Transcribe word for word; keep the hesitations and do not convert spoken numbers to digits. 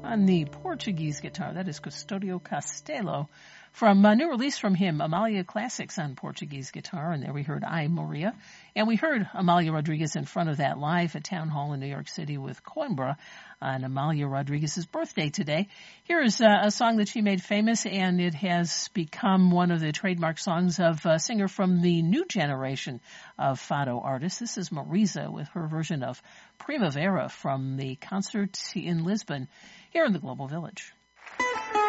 on the Portuguese guitar. That is Custodio Castelo from a new release from him, Amalia Classics on Portuguese guitar. And there we heard I, Maria. And we heard Amalia Rodriguez in front of that live at Town Hall in New York City with Coimbra on Amalia Rodriguez's birthday today. Here is uh, a song that she made famous, and it has become one of the trademark songs of a singer from the new generation of fado artists. This is Marisa with her version of Primavera from the concert in Lisbon here in the Global Village.